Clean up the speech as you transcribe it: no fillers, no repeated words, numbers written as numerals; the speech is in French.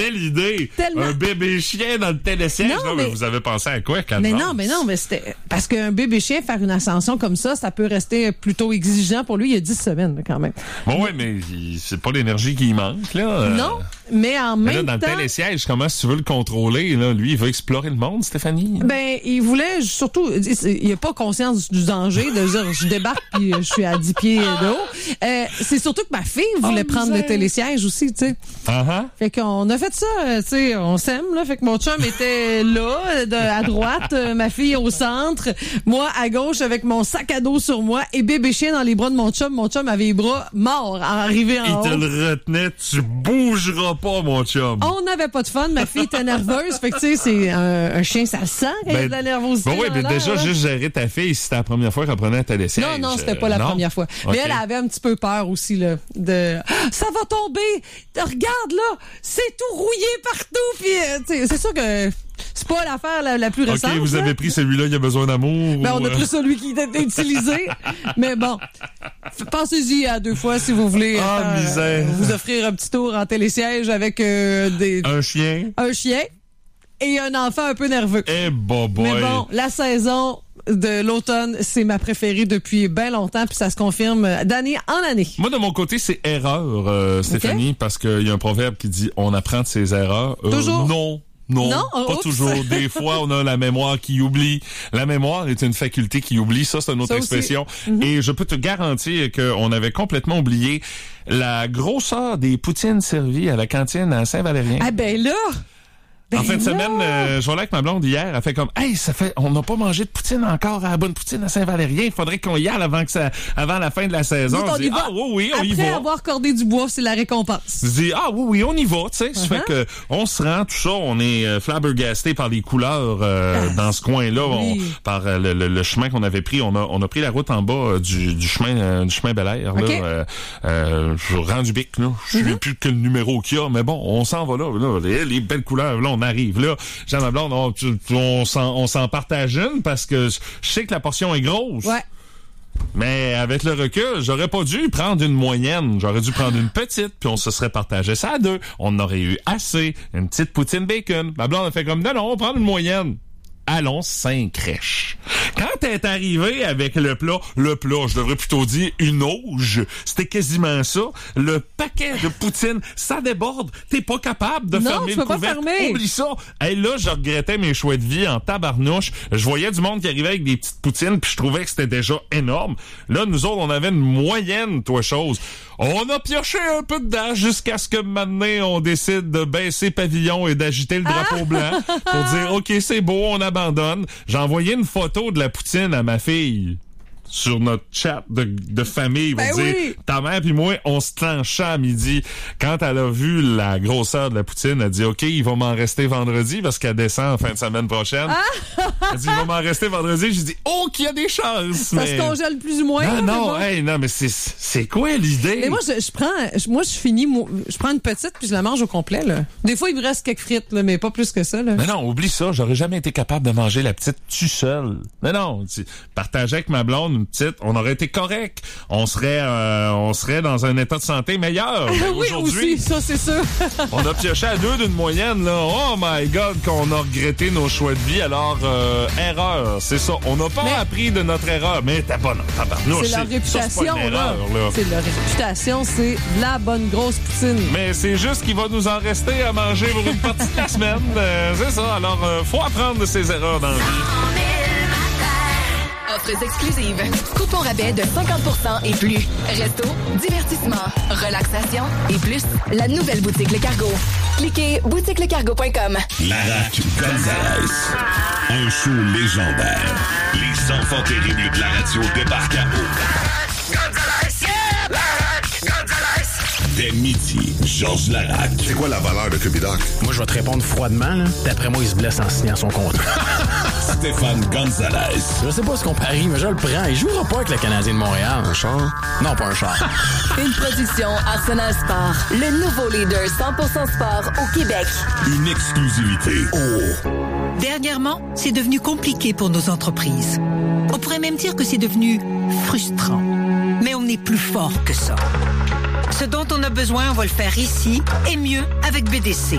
Quelle idée! Tellement. Un bébé chien dans le télésiège. Non, mais vous avez pensé à quoi, quand mais non, c'était parce qu'un bébé chien faire une ascension comme ça peut rester plutôt exigeant pour lui. Il y a 10 semaines là, quand même. Bon, oui, mais c'est pas l'énergie qui manque, là. Non, mais en même temps... Dans le télésiège, comment si tu veux le contrôler, là? Lui, il veut explorer le monde, Stéphanie. Ben, il voulait surtout... Il n'a pas conscience du danger de dire je débarque puis je suis à 10 pieds de haut. C'est surtout que ma fille voulait prendre le télésiège aussi, tu sais. Fait qu'on a fait ça, tu sais, on s'aime, là. Fait que mon chum était là, à droite, ma fille au centre, moi à gauche avec mon sac à dos sur moi et bébé chien dans les bras de mon chum. Mon chum avait les bras morts à arriver en haut. Il te le retenait, tu bougeras pas, mon chum. On n'avait pas de fun, ma fille était nerveuse. Fait que, tu sais, c'est un chien, ça sent qu'il y a de la nervosité. Oui, mais déjà, juste gérer ta fille, si c'était la première fois qu'elle prenait un télésiège. Non, c'était pas la première fois. Okay. Mais elle avait un petit peu peur aussi, là, ça va tomber! Regarde, là! C'est tout rouillé partout! Puis, c'est sûr que c'est pas l'affaire la plus récente. OK, vous avez pris celui-là, il a besoin d'amour. Ben, on a pris celui qui était utilisé. Mais bon, pensez-y à 2 fois si vous voulez vous offrir un petit tour en télésiège avec un chien. Un chien et un enfant un peu nerveux. Eh, boy. Mais bon, la saison de l'automne, c'est ma préférée depuis bien longtemps, puis ça se confirme d'année en année. Moi, de mon côté, c'est erreur, Stéphanie, parce qu'il y a un proverbe qui dit « On apprend de ses erreurs ». Toujours? Non, pas toujours. Des fois, on a la mémoire qui oublie. La mémoire est une faculté qui oublie. Ça, c'est une autre expression. Et je peux te garantir qu'on avait complètement oublié la grosseur des poutines servies à la cantine à Saint-Valérien. Ah ben là... En fin de semaine, je volais avec ma blonde hier, elle fait comme, hey, on n'a pas mangé de poutine encore à la bonne poutine à Saint-Valérien, il faudrait qu'on y aille avant la fin de la saison. On y va. Oui, on y va. Après avoir cordé du bois, c'est la récompense. Je dis, oui, on y va, tu sais. Ça fait que, on se rend, tout ça, on est flabbergasté par les couleurs, dans ce coin-là, par le chemin qu'on avait pris. On a pris la route en bas du chemin Bel Air, okay. Je rends du bic, là. Je sais plus quel numéro qu'il y a, mais bon, on s'en va là, les belles couleurs, là, on arrive là. Jean ma blonde, on s'en partage une parce que je sais que la portion est grosse. Ouais. Mais avec le recul, j'aurais pas dû prendre une moyenne. J'aurais dû prendre une petite, puis on se serait partagé ça à 2. On aurait eu assez. Une petite poutine bacon. Ma blonde a fait comme, non, on va prendre une moyenne. Allons, 5 crèches. Quand elle est arrivée avec le plat, je devrais plutôt dire une auge, c'était quasiment ça. Le paquet de poutine, ça déborde. T'es pas capable de fermer le couvercle. Oublie ça. Hey, là, je regrettais mes choix de vie en tabarnouche. Je voyais du monde qui arrivait avec des petites poutines, puis je trouvais que c'était déjà énorme. Là, nous autres, on avait une moyenne, chose. On a pioché un peu dedans jusqu'à ce que maintenant, on décide de baisser pavillon et d'agiter le drapeau blanc pour dire, OK, c'est beau, on abandonne. J'ai envoyé une photo de la poutine à ma fille sur notre chat de famille. Ben dire, ta mère puis moi, on se tranchait à midi. Quand elle a vu la grosseur de la poutine, elle dit, OK, il va m'en rester vendredi parce qu'elle descend en fin de semaine prochaine. Elle dit, il va m'en rester vendredi. J'ai dit, oh, qu'il y a des chances. Ça se congèle plus ou moins. Non, mais c'est quoi l'idée? Mais moi, je prends une petite puis je la mange au complet, là. Des fois, il me reste quelques frites, là, mais pas plus que ça, là. Mais non, oublie ça. J'aurais jamais été capable de manger la petite tout seul. Mais non, partager avec ma blonde une petite, on aurait été correct. On serait dans un état de santé meilleur. Oui, aujourd'hui, aussi, ça, c'est sûr. On a pioché à 2 d'une moyenne, là. Oh my God, qu'on a regretté nos choix de vie. Alors, erreur, c'est ça. On n'a pas appris de notre erreur, mais t'es pas tabarnouche. C'est leur réputation, là. C'est leur réputation, c'est la bonne grosse poutine. Mais c'est juste qu'il va nous en rester à manger pour une partie de la semaine. C'est ça. Alors, faut apprendre de ses erreurs dans la vie. Offres exclusives. Coupons rabais de 50% et plus. Resto, divertissement, relaxation et plus. La nouvelle boutique Le Cargo. Cliquez boutiquelecargo.com. Larac Gonzalez. Un show légendaire. Les enfants terribles de la radio débarquent à eau. Gonzalez, yeah! Larac Gonzalez. Dès midi, Georges Larac. C'est quoi la valeur de Cubidoc? Moi, je vais te répondre froidement, là. D'après moi, il se blesse en signant son contrat. Stéphane Gonzalez. Je sais pas ce qu'on parie, mais je le prends. Il jouera pas avec le Canadien de Montréal. Un char? Non, pas un char. Une production Arsenal Sport. Le nouveau leader 100% sport au Québec. Une exclusivité. Oh! Dernièrement, c'est devenu compliqué pour nos entreprises. On pourrait même dire que c'est devenu frustrant. Mais on est plus fort que ça. Ce dont on a besoin, on va le faire ici et mieux avec BDC.